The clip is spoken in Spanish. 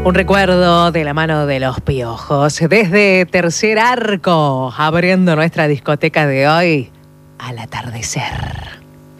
Un recuerdo de la mano de Los Piojos. Desde Tercer Arco, abriendo nuestra discoteca de hoy, Al Atardecer.